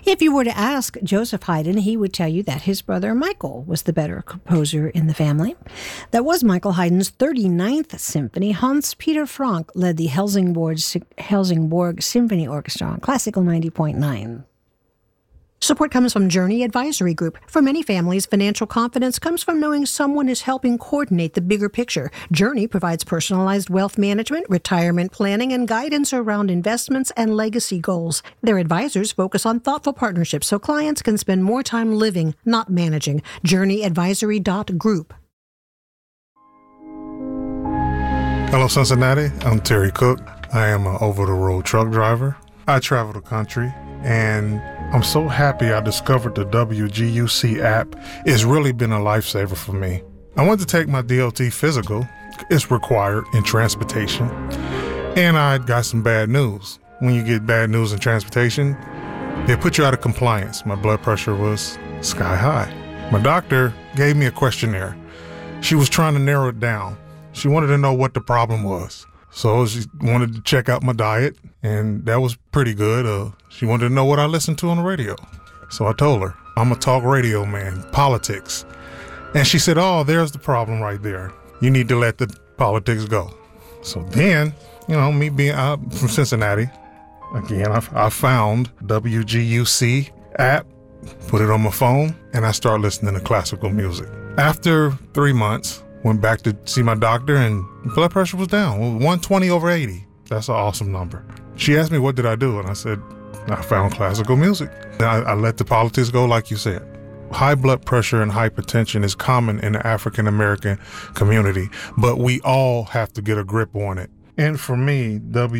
If you were to ask Joseph Haydn, he would tell you that his brother Michael was the better composer in the family. That was Michael Haydn's 39th symphony. Hans-Peter Frank led the Helsingborg Symphony Orchestra on Classical 90.9. Support comes from Journey Advisory Group. For many families, financial confidence comes from knowing someone is helping coordinate the bigger picture. Journey provides personalized wealth management, retirement planning, and guidance around investments and legacy goals. Their advisors focus on thoughtful partnerships so clients can spend more time living, not managing. JourneyAdvisory.group. Hello, Cincinnati. I'm Terry Cook. I am an over-the-road truck driver. I travel the country, and I'm so happy I discovered the WGUC app. It's really been a lifesaver for me. I went to take my DOT physical. It's required in transportation. And I got some bad news. When you get bad news in transportation, they put you out of compliance. My blood pressure was sky high. My doctor gave me a questionnaire. She was trying to narrow it down. She wanted to know what the problem was. So she wanted to check out my diet, and that was pretty good. She wanted to know what I listened to on the radio. So I told her, I'm a talk radio man, politics. And she said, oh, there's the problem right there. You need to let the politics go. So then, me being from Cincinnati, again, I found WGUC app, put it on my phone, and I started listening to classical music. After 3 months, went back to see my doctor, and blood pressure was down, 120/80. That's an awesome number. She asked me, what did I do? And I said, I found classical music. And I let the politics go, like you said. High blood pressure and hypertension is common in the African American community, but we all have to get a grip on it. And for me,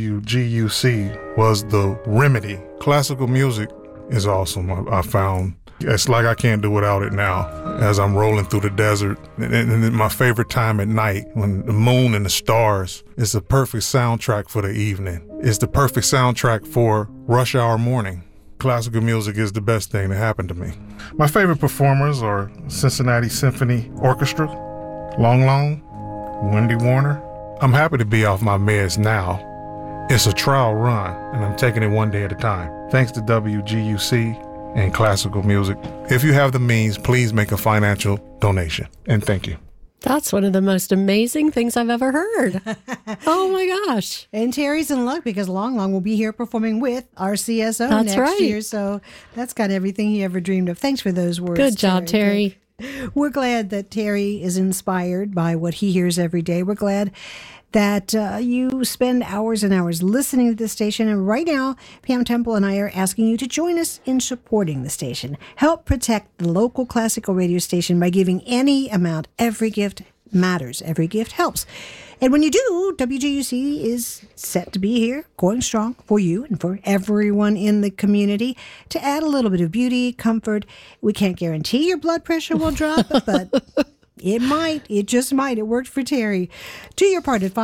WGUC was the remedy. Classical music is awesome. I found it's like I can't do without it now as I'm rolling through the desert. And my favorite time at night, when the moon and the stars, is the perfect soundtrack for the evening. It's the perfect soundtrack for rush hour morning. Classical music is the best thing that happened to me. My favorite performers are Cincinnati Symphony Orchestra, Long Long, Wendy Warner. I'm happy to be off my meds now. It's a trial run, and I'm taking it one day at a time. Thanks to WGUC and classical music. If you have the means, please make a financial donation. And thank you. That's one of the most amazing things I've ever heard. Oh my gosh. And Terry's in luck because Long Long will be here performing with RCSO next year. So that's got everything he ever dreamed of. Thanks for those words. Good job, Terry. We're glad that Terry is inspired by what he hears every day. We're glad that you spend hours and hours listening to the station. And right now, Pam Temple and I are asking you to join us in supporting the station. Help protect the local classical radio station by giving any amount. Every gift matters. Every gift helps. And when you do, WGUC is set to be here, going strong for you and for everyone in the community to add a little bit of beauty, comfort. We can't guarantee your blood pressure will drop, but it might. It just might. It worked for Terry. Do your part at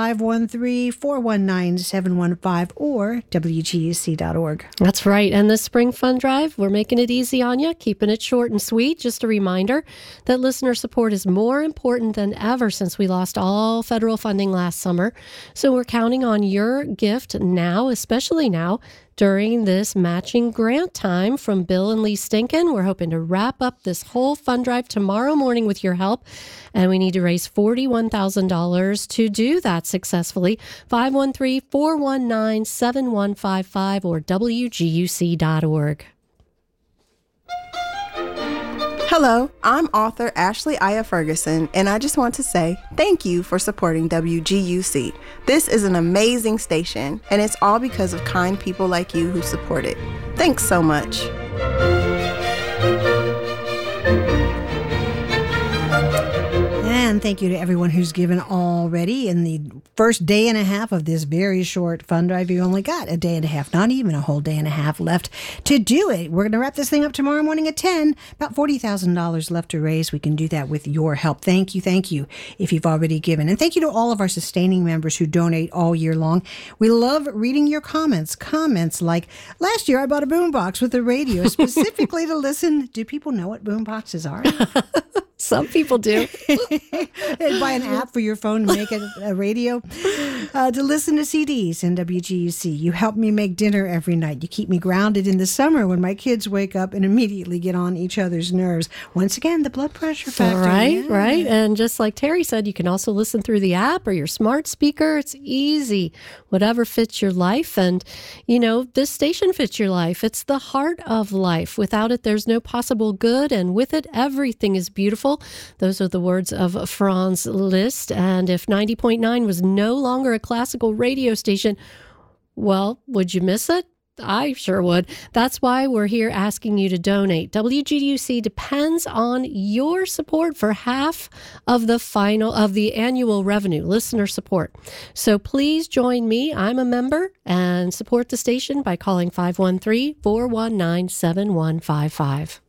513-419-715 or WGUC.org. That's right. And this Spring Fund Drive, we're making it easy on you, keeping it short and sweet. Just a reminder that listener support is more important than ever since we lost all federal funding last summer. So we're counting on your gift now, especially now, during this matching grant time from Bill and Lee Stinkin. We're hoping to wrap up this whole fund drive tomorrow morning with your help, and we need to raise $41,000 to do that successfully. 513-419-7155 or WGUC.org. Hello, I'm author Ashley Aya Ferguson, and I just want to say thank you for supporting WGUC. This is an amazing station, and it's all because of kind people like you who support it. Thanks so much. And thank you to everyone who's given already in the first day and a half of this very short fund drive. You only got a day and a half, not even a whole day and a half left to do it. We're going to wrap this thing up tomorrow morning at 10. About $40,000 left to raise. We can do that with your help. Thank you if you've already given. And thank you to all of our sustaining members who donate all year long. We love reading your comments. Comments like, last year I bought a boombox with a radio specifically to listen. Do people know what boomboxes are? Some people do. And buy an app for your phone to make it a radio. To listen to CDs in WGUC. You help me make dinner every night. You keep me grounded in the summer when my kids wake up and immediately get on each other's nerves. Once again, the blood pressure factor. Right, right. And just like Terry said, you can also listen through the app or your smart speaker. It's easy, whatever fits your life. And, you know, this station fits your life. It's the heart of life. Without it, there's no possible good. And with it, everything is beautiful. Those are the words of Franz Liszt. And if 90.9 was no longer a classical radio station, well, would you miss it? I sure would. That's why we're here asking you to donate. WGUC depends on your support for half of the annual revenue, listener support. So please join me. I'm a member, and support the station by calling 513-419-7155.